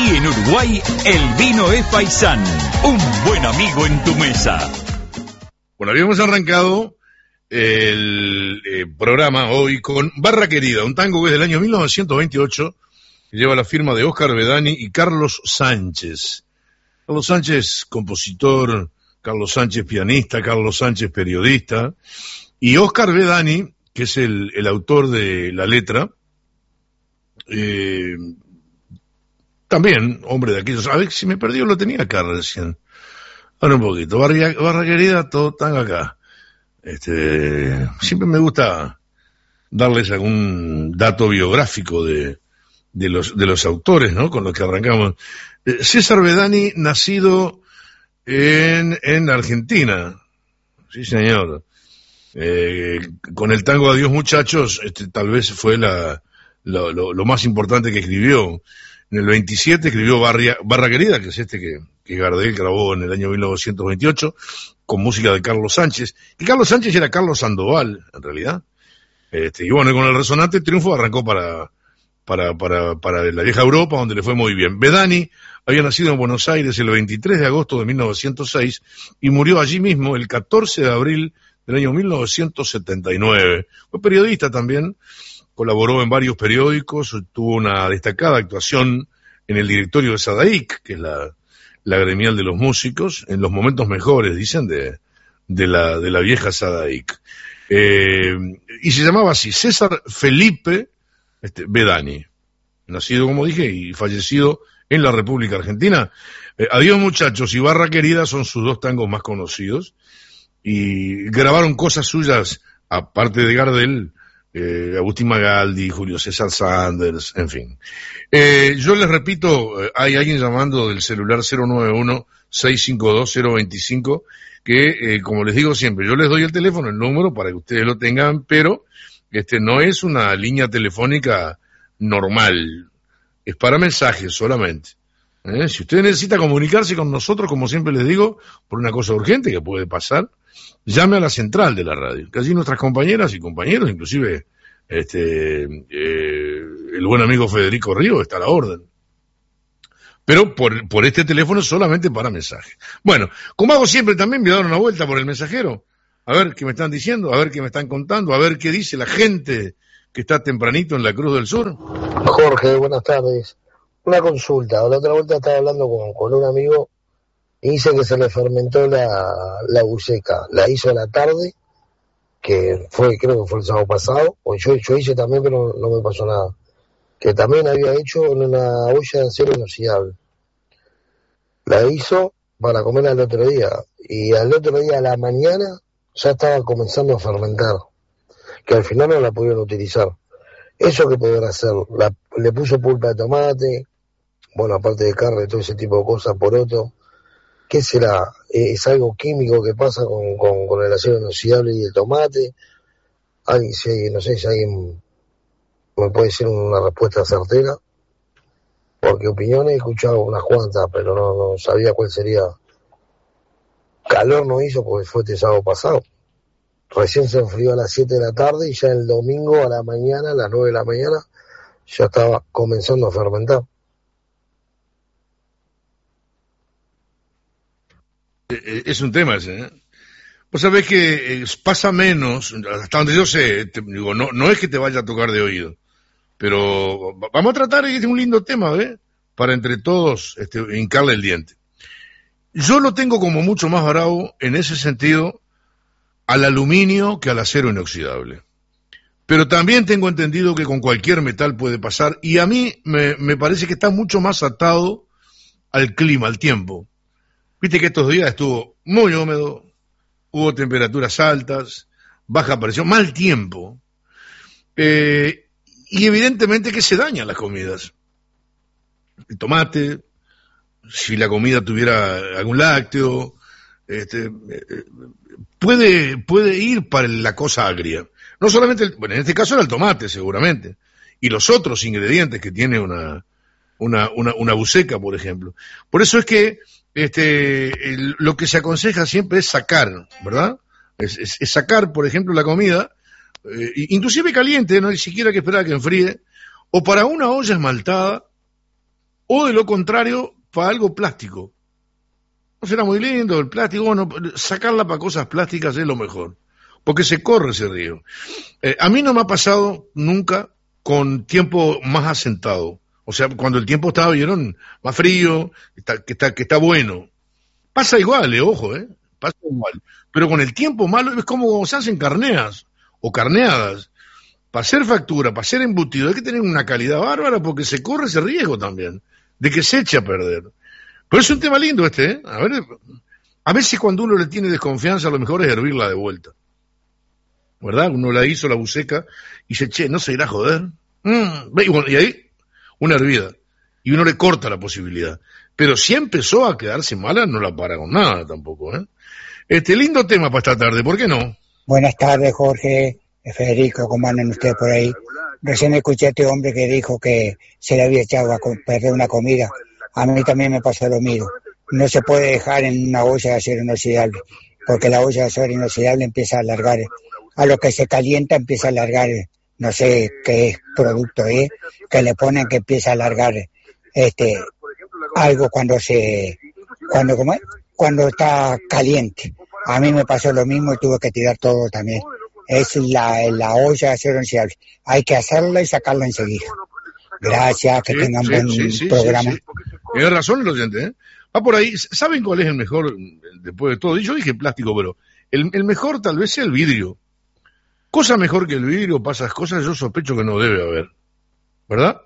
Aquí en Uruguay, el vino es Faisán, un buen amigo en tu mesa. Bueno, habíamos arrancado el programa hoy con Barra Querida, un tango que es del año 1928, que lleva la firma de Oscar Bedani y Carlos Sánchez. Carlos Sánchez, compositor, Carlos Sánchez, pianista, Carlos Sánchez, periodista, y Oscar Bedani, que es el autor de la letra, también, hombre de aquellos. A ver, si me perdió, lo tenía acá recién. Ahora un poquito. Barra Querida, todo tan acá. Siempre me gusta darles algún dato biográfico de los autores, ¿no? Con los que arrancamos. César Bedani, nacido en Argentina. Sí, señor. Con el tango Adiós Muchachos, tal vez fue lo más importante que escribió. En el 27 escribió Barra Querida, que es que Gardel grabó en el año 1928, con música de Carlos Sánchez. Y Carlos Sánchez era Carlos Sandoval, en realidad. Y bueno, con el resonante triunfo arrancó para la vieja Europa, donde le fue muy bien. Bedani había nacido en Buenos Aires el 23 de agosto de 1906 y murió allí mismo el 14 de abril del año 1979. Fue periodista también, colaboró en varios periódicos, tuvo una destacada actuación en el directorio de SADAIC, que es la gremial de los músicos, en los momentos mejores, dicen, de la vieja SADAIC. Y se llamaba así, César Felipe Bedani, nacido, como dije, y fallecido en la República Argentina. Adiós Muchachos y Barra Querida son sus dos tangos más conocidos, y grabaron cosas suyas, aparte de Gardel, Agustín Magaldi, Julio César Sanders, en fin. Yo les repito, hay alguien llamando del celular 091-652-025, que, como les digo siempre, yo les doy el teléfono, el número, para que ustedes lo tengan, pero no es una línea telefónica normal, es para mensajes solamente. Si usted necesita comunicarse con nosotros, como siempre les digo, por una cosa urgente que puede pasar, llame a la central de la radio, que allí nuestras compañeras y compañeros, inclusive el buen amigo Federico Río, está a la orden. Pero por este teléfono solamente para mensajes. Bueno, como hago siempre también, voy a dar una vuelta por el mensajero, a ver qué me están diciendo, a ver qué me están contando, a ver qué dice la gente que está tempranito en la Cruz del Sur. Jorge, buenas tardes. Una consulta, la otra vuelta estaba hablando con un amigo y dice que se le fermentó la buceca. La hizo a la tarde, creo que fue el sábado pasado, o yo hice también, pero no me pasó nada. Que también había hecho en una olla de acero inoxidable. La hizo para comerla el otro día, y al otro día a la mañana ya estaba comenzando a fermentar, que al final no la pudieron utilizar. ¿Eso qué podrán hacer? Le puso pulpa de tomate, bueno, aparte de carne, todo ese tipo de cosas, poroto. ¿Qué será? ¿Es algo químico que pasa con el acero inoxidable y el tomate? No sé si alguien me puede decir una respuesta certera, porque opiniones he escuchado unas cuantas, pero no sabía cuál sería. Calor no hizo porque fue este sábado pasado. Recién se enfrió a las 7 de la tarde y ya el domingo a la mañana, a las 9 de la mañana, ya estaba comenzando a fermentar. Es un tema ese, ¿eh? Vos sabés que pasa menos, hasta donde yo sé, digo, no es que te vaya a tocar de oído, pero vamos a tratar, es un lindo tema, ¿eh? Para entre todos hincarle el diente. Yo lo tengo como mucho más bravo en ese sentido al aluminio que al acero inoxidable. Pero también tengo entendido que con cualquier metal puede pasar, y a mí me parece que está mucho más atado al clima, al tiempo. Viste que estos días estuvo muy húmedo, hubo temperaturas altas, baja presión, mal tiempo, y evidentemente que se dañan las comidas. El tomate, si la comida tuviera algún lácteo, puede ir para la cosa agria. No solamente, bueno, en este caso era el tomate seguramente, y los otros ingredientes que tiene una buceca, por ejemplo. Por eso es que lo que se aconseja siempre es sacar, ¿verdad? Es sacar, por ejemplo, la comida, inclusive caliente, no hay siquiera que esperar a que enfríe, o para una olla esmaltada, o de lo contrario, para algo plástico. No será muy lindo el plástico, bueno, sacarla para cosas plásticas es lo mejor, porque se corre ese riesgo. A mí no me ha pasado nunca con tiempo más asentado, o sea, cuando el tiempo estaba, vieron, más frío, que está bueno. Pasa igual, ojo, pasa igual. Pero con el tiempo malo es como se hacen carneas o carneadas. Para hacer factura, para hacer embutido, hay que tener una calidad bárbara porque se corre ese riesgo también, de que se eche a perder. Pero es un tema lindo A ver, a veces cuando uno le tiene desconfianza, lo mejor es hervirla de vuelta. ¿Verdad? Uno la hizo, la buceca, y dice, che, ¿no se irá a joder? Y bueno, y ahí, una hervida. Y uno le corta la posibilidad. Pero si empezó a quedarse mala, no la para con nada tampoco, lindo tema para esta tarde, ¿por qué no? Buenas tardes, Jorge, Federico, ¿cómo andan ustedes por ahí? Recién escuché a este hombre que dijo que se le había echado a perder una comida. A mí también me pasó lo mismo. No se puede dejar en una olla de acero inoxidable, porque la olla de acero inoxidable empieza a alargar, a lo que se calienta empieza a alargar, no sé qué producto es, que le ponen que empieza a alargar algo cuando está caliente. A mí me pasó lo mismo y tuve que tirar todo también. Es la olla de acero inoxidable. Hay que hacerla y sacarla enseguida. Gracias, que tengan buen programa. Sí. Tiene razón el oyente, Va por ahí. ¿Saben cuál es el mejor después de todo? Yo dije plástico, pero el mejor tal vez sea el vidrio. Cosa mejor que el vidrio, pasas cosas, yo sospecho que no debe haber. ¿Verdad?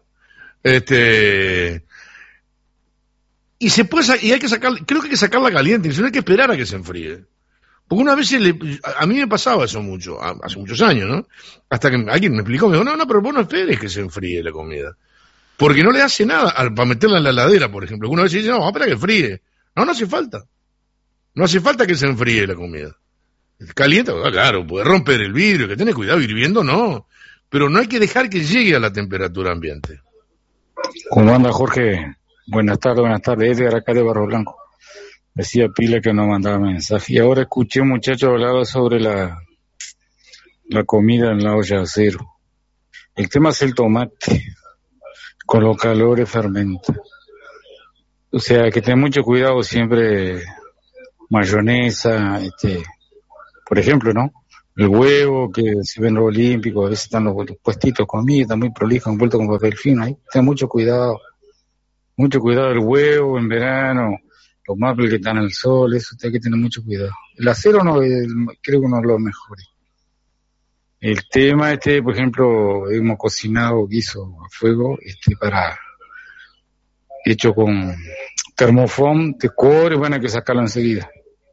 Y se puede, y hay que sacarla, creo que hay que sacarla caliente, no hay que esperar a que se enfríe. Porque una vez a mí me pasaba eso mucho, hace muchos años, ¿no? Hasta que alguien me explicó, me dijo, no, pero vos no esperes que se enfríe la comida. Porque no le hace nada para meterla en la heladera, por ejemplo. Una vez dice, no, espera que fríe. No hace falta. No hace falta que se enfríe la comida. Calienta, claro, puede romper el vidrio, que tiene cuidado, hirviendo no. Pero no hay que dejar que llegue a la temperatura ambiente. ¿Cómo anda, Jorge? Buenas tardes, Edgar acá de Barro Blanco. Decía Pila que no mandaba mensaje. Y ahora escuché un muchacho hablar sobre la comida en la olla de acero. El tema es el tomate. Con los calores fermenta. O sea, hay que tener mucho cuidado siempre. Mayonesa, por ejemplo, ¿no? El huevo que se ve en los olímpicos, a veces están los puestitos de comida, está muy prolijo, envuelto con papel fino. Ahí ten mucho cuidado. Mucho cuidado el huevo en verano, los maples que están al sol, eso hay que tener mucho cuidado. El acero no, creo que uno de los mejores. El tema por ejemplo, hemos cocinado guiso a fuego, hecho con termofón de cobre, bueno, hay que sacarlo enseguida.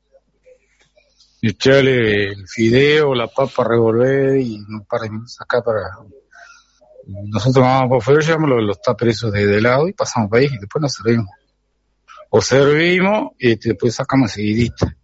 Y echarle el fideo, la papa, revolver y no para sacar para... Nosotros vamos por fuera, llevamos los tuppers esos de helado y pasamos para ahí y después nos servimos. O servimos y después sacamos seguidita.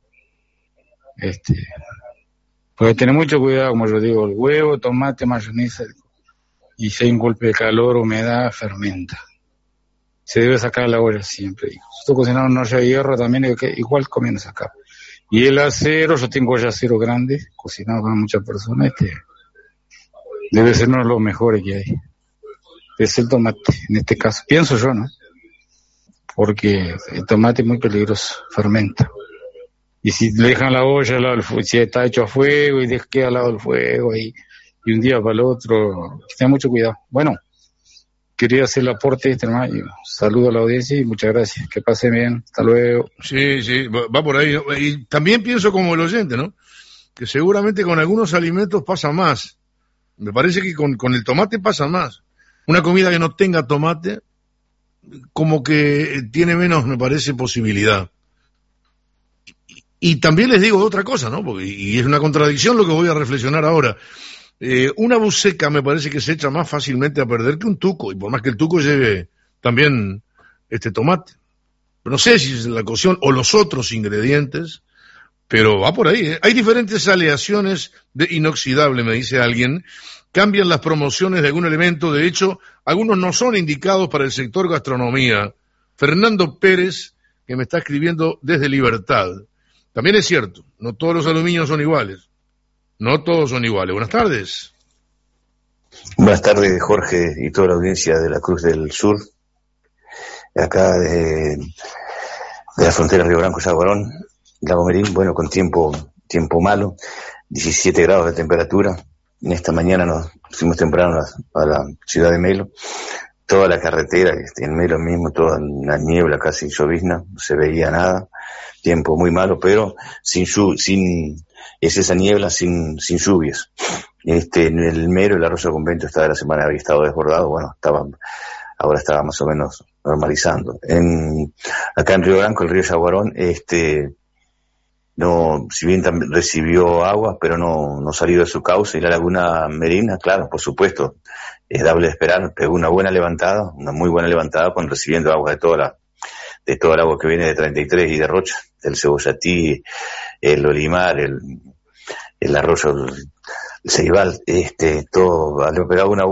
Porque tener mucho cuidado, como yo digo, el huevo, tomate, mayonesa, y si hay un golpe de calor, humedad, fermenta. Se debe sacar la olla siempre. Nosotros cocinamos en olla de hierro también, igual comiendo sacar. Y el acero, yo tengo olla de acero grande, cocinado para muchas personas, debe ser uno de los mejores que hay. Es el tomate, en este caso. Pienso yo, ¿no? Porque el tomate es muy peligroso, fermenta. Y si le dejan la olla, si está hecho a fuego y queda al lado del fuego y un día para el otro, que tenga mucho cuidado. Bueno, quería hacer el aporte, hermano. Saludo a la audiencia y muchas gracias. Que pase bien. Hasta luego. Sí, va por ahí. Y también pienso como el oyente, ¿no? Que seguramente con algunos alimentos pasa más. Me parece que con el tomate pasa más. Una comida que no tenga tomate, como que tiene menos, me parece, posibilidad. Y también les digo otra cosa, ¿no? Y es una contradicción lo que voy a reflexionar ahora. Una buceca me parece que se echa más fácilmente a perder que un tuco, y por más que el tuco lleve también tomate. No sé si es la cocción o los otros ingredientes, pero va por ahí, ¿eh? Hay diferentes aleaciones de inoxidable, me dice alguien. Cambian las promociones de algún elemento, de hecho, algunos no son indicados para el sector gastronomía. Fernando Pérez, que me está escribiendo desde Libertad. También es cierto, no todos los aluminios son iguales. No todos son iguales. Buenas tardes. Buenas tardes, Jorge y toda la audiencia de la Cruz del Sur. acá de la frontera Río Branco, Yaguarón, Lago Merín, bueno, con tiempo malo, 17 grados de temperatura. En esta mañana nos fuimos temprano a la ciudad de Melo. Toda la carretera, en Melo mismo, toda una niebla casi llovizna, no se veía nada. Tiempo muy malo, pero es esa niebla sin lluvias. En el Mero, el Arroyo Convento de la semana había estado desbordado, bueno, ahora estaba más o menos normalizando. Acá en Río Branco, el río Yaguarón, no, si bien también recibió agua, pero no salió de su cauce. Y la laguna Merina, claro, por supuesto, es dable de esperar, pegó una muy buena levantada, con recibiendo agua de todo el agua que viene de 33 y de Rocha, del Cebollatí, el Olimar, el arroyo, el Ceibal, todo, le pegaba una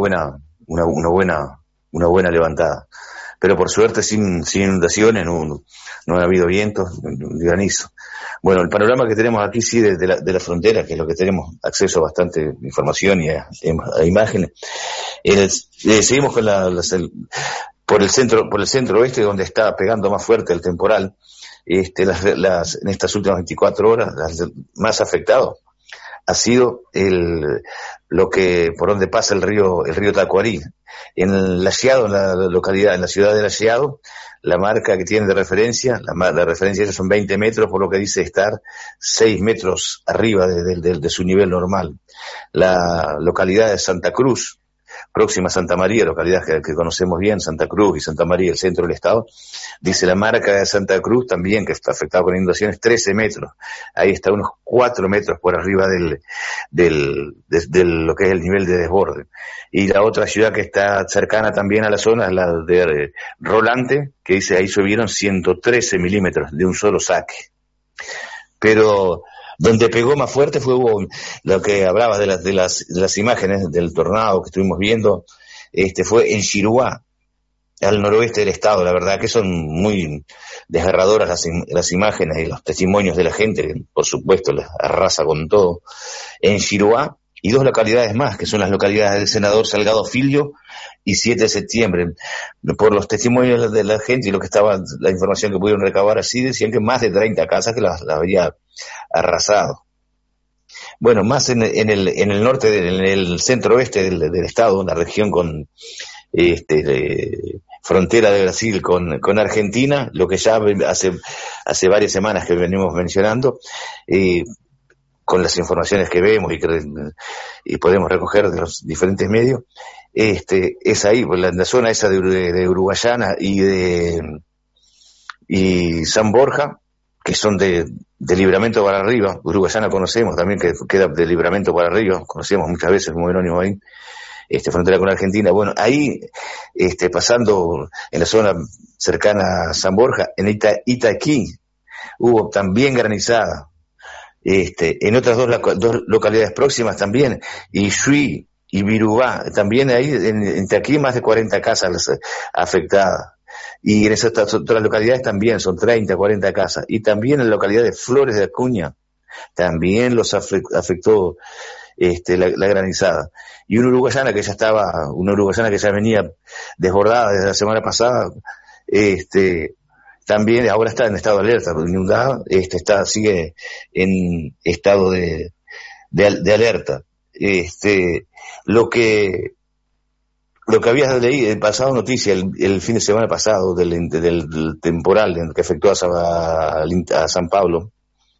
buena levantada. Pero por suerte sin inundaciones, no ha habido vientos, granizo. Bueno, el panorama que tenemos aquí sí de la frontera, que es lo que tenemos acceso a bastante información y a imágenes. Seguimos con por el centro oeste, donde está pegando más fuerte el temporal. En estas últimas 24 horas, las más afectados ha sido por donde pasa el río Tacuarí. En Lajeado, en la ciudad de Lajeado, la marca que tiene de referencia, la referencia son 20 metros, por lo que dice estar 6 metros arriba de su nivel normal. La localidad de Santa Cruz, próxima a Santa María, localidad que conocemos bien, Santa Cruz y Santa María, el centro del estado, dice la marca de Santa Cruz también, que está afectada por inundaciones, 13 metros. Ahí está unos 4 metros por arriba de lo que es el nivel de desborde. Y la otra ciudad que está cercana también a la zona es la de Rolante, que dice ahí llovieron 113 milímetros de un solo saque. Pero donde pegó más fuerte hubo lo que hablaba de las imágenes del tornado que estuvimos viendo, fue en Chiruá, al noroeste del estado. La verdad que son muy desgarradoras las imágenes y los testimonios de la gente, que por supuesto les arrasa con todo. En Chiruá, y 2 localidades más, que son las localidades del senador Salgado Filio y 7 de septiembre. Por los testimonios de la gente y la información que pudieron recabar así, decían que más de 30 casas que las había arrasado. Bueno, más en el norte, en el centro oeste del estado, la región con frontera de Brasil con Argentina, lo que ya hace varias semanas que venimos mencionando, con las informaciones que vemos y podemos recoger de los diferentes medios, es ahí, la zona esa de Uruguayana y San Borja, que son de Libramento para arriba. Uruguayana conocemos también, que queda de Libramento para arriba, conocemos muchas veces como Jerónimo ahí, frontera con Argentina. Bueno, ahí, pasando en la zona cercana a San Borja, en Itaquí, hubo también granizada. En otras dos localidades próximas también, Ixuí y Virubá, también ahí en Itaquí más de 40 casas afectadas. Y en esas otras localidades también son 30, 40 casas. Y también en la localidad de Flores de Acuña, también los afectó la granizada. Y una uruguayana que ya venía desbordada desde la semana pasada, también ahora está en estado de alerta, inundada, sigue en estado de alerta. Lo que había leído, pasado noticia el fin de semana pasado del temporal que afectó a San Pablo,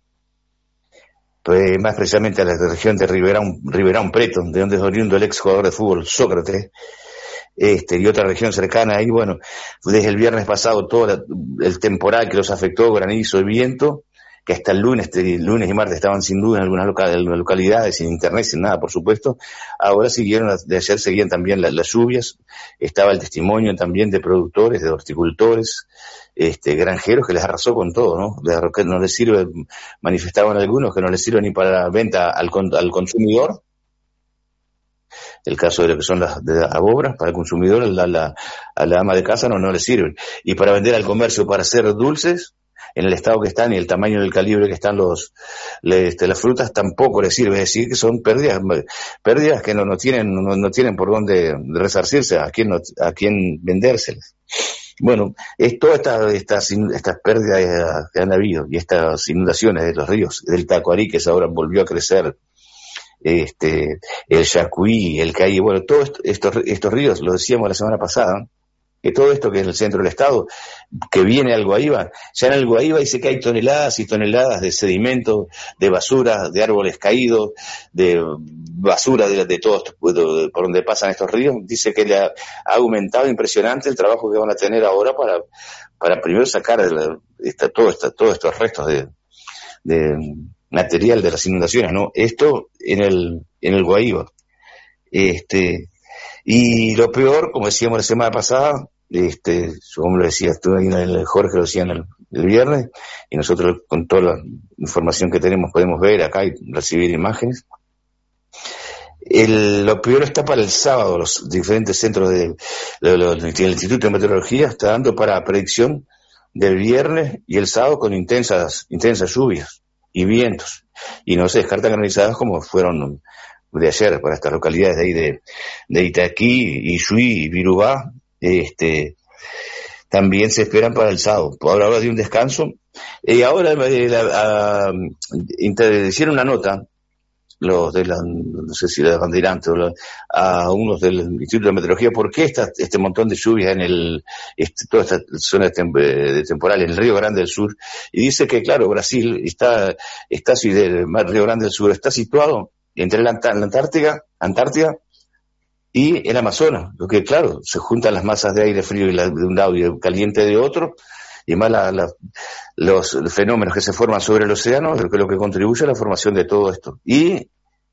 pues más precisamente a la región de Ribeirão Preto, de donde es oriundo el ex jugador de fútbol Sócrates, y otra región cercana ahí. Bueno, desde el viernes pasado todo el temporal que los afectó, granizo y viento, que hasta el lunes y martes estaban sin luz en algunas localidades, sin internet, sin nada, por supuesto. Ahora de ayer seguían también las lluvias. Estaba el testimonio también de productores, de horticultores, granjeros, que les arrasó con todo, ¿no? Que no les sirve, manifestaban algunos que no les sirve ni para la venta al consumidor. El caso de lo que son las obras, para el consumidor, a la ama de casa no le sirven. Y para vender al comercio, para hacer dulces, en el estado que están y el tamaño del calibre que están las frutas, tampoco les sirve. Es decir, que son pérdidas que no tienen por dónde resarcirse, a quién vendérselas. Bueno, es todas estas pérdidas que han habido y estas inundaciones de los ríos, del Tacuarí, que ahora volvió a crecer, el Yacuí, el Caí, bueno, todos estos ríos, lo decíamos la semana pasada, que todo esto que es el centro del estado, que viene al Guaíba, ya en el Guaíba dice que hay toneladas y toneladas de sedimento, de basura, de árboles caídos, de basura de todos por donde pasan estos ríos. Dice que le ha aumentado impresionante el trabajo que van a tener ahora para primero sacar todos estos restos de material de las inundaciones, ¿no? Esto en el Guaíba. Y lo peor, como decíamos la semana pasada, como lo decía tú ahí, Jorge lo decía el viernes, y nosotros con toda la información que tenemos podemos ver acá y recibir imágenes. Lo peor está para el sábado. Los diferentes centros del Instituto de Meteorología está dando para predicción del viernes y el sábado con intensas lluvias y vientos, y no se descartan granizadas como fueron de ayer para estas localidades de ahí de Itaquí, Ixuí y Virubá. También se esperan para el sábado. Ahora habla de un descanso. Ahora hicieron una nota los de no sé si la bandeirante a unos del Instituto de Meteorología, ¿por qué este montón de lluvias en toda esta zona de temporal en el Río Grande del Sur? Y dice que, claro, Brasil está del Río Grande del Sur está situado entre la Antártida y el Amazonas, lo que, claro, se juntan las masas de aire frío de un lado y el caliente de otro, y más los fenómenos que se forman sobre el océano, lo que contribuye a la formación de todo esto. Y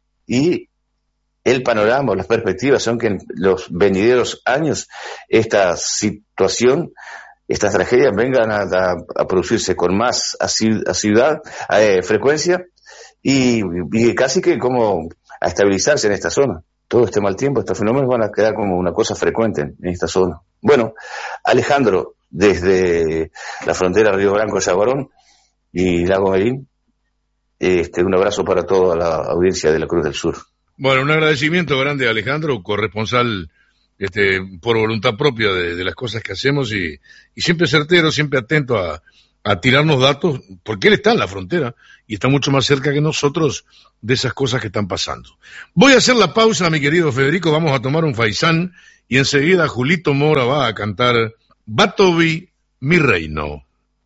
el panorama, las perspectivas son que en los venideros años esta situación, estas tragedias vengan a producirse con más frecuencia y casi que como a estabilizarse en esta zona. Todo este mal tiempo, estos fenómenos van a quedar como una cosa frecuente en esta zona. Bueno, Alejandro, desde la frontera Río Branco, Yaguarón y Lago Merín, un abrazo para toda la audiencia de la Cruz del Sur. Bueno, un agradecimiento grande a Alejandro, corresponsal por voluntad propia de las cosas que hacemos y siempre certero, siempre atento a tirarnos datos, porque él está en la frontera y está mucho más cerca que nosotros de esas cosas que están pasando. Voy a hacer la pausa, mi querido Federico, vamos a tomar un faisán y enseguida Julito Mora va a cantar Batovi, mi reino.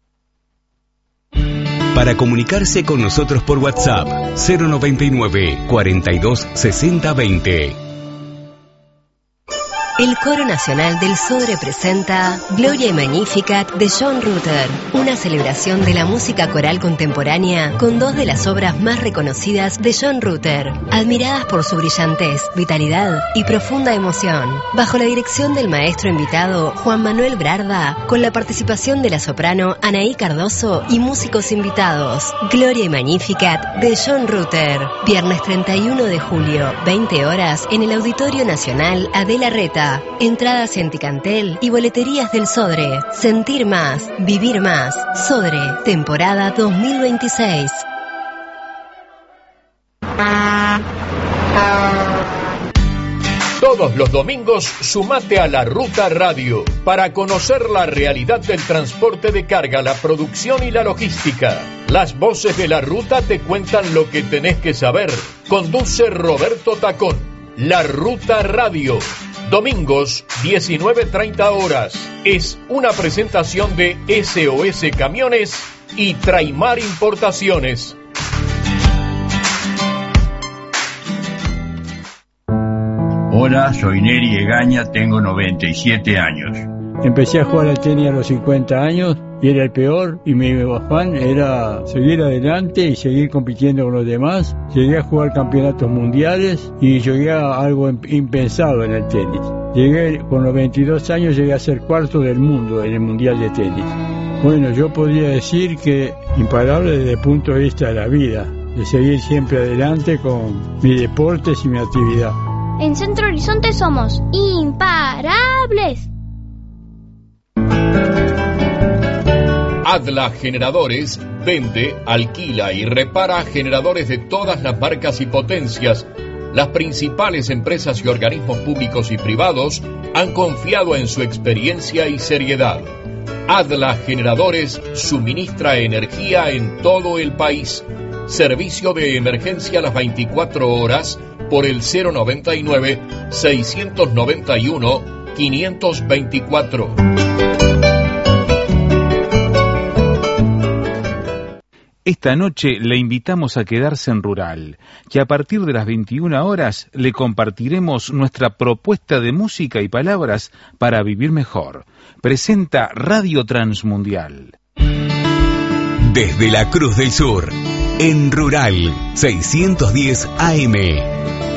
Para comunicarse con nosotros por WhatsApp, 099 42 60 20. El Coro Nacional del Sodre presenta Gloria y Magnificat de John Rutter, una celebración de la música coral contemporánea con dos de las obras más reconocidas de John Rutter, admiradas por su brillantez, vitalidad y profunda emoción, bajo la dirección del maestro invitado Juan Manuel Brarda, con la participación de la soprano Anaí Cardoso y músicos invitados. Gloria y Magnificat de John Rutter, viernes 31 de julio, 20 horas, en el Auditorio Nacional Adela Reta. Entradas en Ticantel y boleterías del Sodre. Sentir más, vivir más. Sodre, temporada 2026. Todos los domingos sumate a La Ruta Radio para conocer la realidad del transporte de carga, la producción y la logística. Las voces de La Ruta te cuentan lo que tenés que saber. Conduce Roberto Tacón. La Ruta Radio. Domingos, 19:30 horas. Es una presentación de SOS Camiones y Traimar Importaciones. Hola, soy Neri Egaña, tengo 97 años. Empecé a jugar al tenis a los 50 años y era el peor, y mi afán era seguir adelante y seguir compitiendo con los demás. Llegué a jugar campeonatos mundiales y llegué a algo impensado en el tenis. Con los 22 años llegué a ser cuarto del mundo en el mundial de tenis. Bueno, yo podría decir que imparable desde el punto de vista de la vida, de seguir siempre adelante con mis deportes y mi actividad. En Centro Horizonte somos imparables. Adla Generadores vende, alquila y repara generadores de todas las marcas y potencias. Las principales empresas y organismos públicos y privados han confiado en su experiencia y seriedad. Adla Generadores suministra energía en todo el país. Servicio de emergencia las 24 horas por el 099-691-524. Esta noche le invitamos a quedarse en Rural, que a partir de las 21 horas le compartiremos nuestra propuesta de música y palabras para vivir mejor. Presenta Radio Transmundial. Desde la Cruz del Sur, en Rural 610 AM.